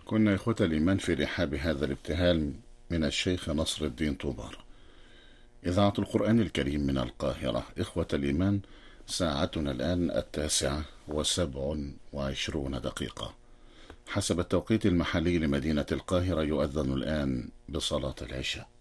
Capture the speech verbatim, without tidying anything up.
كنا إخوة الإيمان في رحاب هذا الابتهال من الشيخ نصر الدين طوبار. إذاعة القرآن الكريم من القاهرة. إخوة الإيمان، ساعتنا الآن التاسعة وسبع وعشرون دقيقة حسب التوقيت المحلي لمدينة القاهرة. يؤذن الآن بصلاة العشاء.